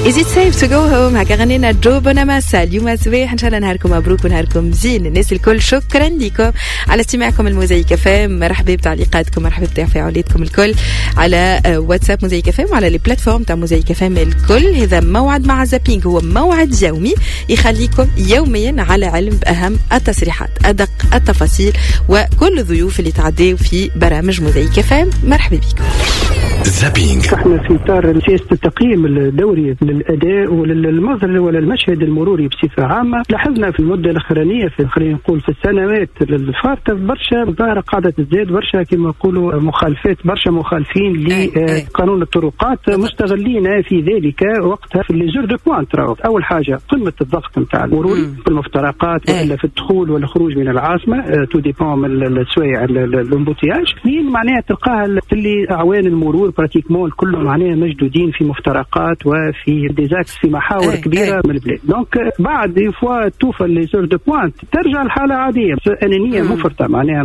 Is it safe to go home؟ هكا غنينا جو بوناماسا. اليوم صباح ان شاء الله نهاركم مبروك ونهاركم زين. الناس الكل شكرا لكم على استماعكم الموزايك فام. مرحبا بتعليقاتكم، مرحبا بتفاعلاتكم الكل على واتساب موزايك فام وعلى لي بلاتفورم تاع موزايك فام الكل. هذا موعد مع زابينغ، هو موعد يومي يخليكم يوميا على علم بأهم التصريحات، أدق التفاصيل وكل الضيوف اللي تعديوا في برامج موزايك فام. مرحبا بكم. زابينغ. احنا في اطار سياسه التقييم الدوري للاداء وللمظهر وللمشهد المروري بصفه عامه، لاحظنا في المده الاخرانيه خلينا نقول في السنوات الفارطه برشا ظاهره قاعده تزداد برشا كما نقولوا مخالفات، برشا مخالفين لقانون الطرقات مستغلين في ذلك وقتها في لي جور دو بوانت. اول حاجه قمه الضغط نتاع المروري في المفترقات والا في الدخول والخروج من العاصمه، تو ديبون من السوايع الامبوتياج. اثنين معناها تلقاها اللي اعوان المرور براتيكمون كلهم معناها مشدودين في مفترقات وفي ديزاكس في محاور كبيره من البلاد. دونك بعد فوا توصل لي زور دو بوانت ترجع الحاله عاديه، انانيه مفرطه معناها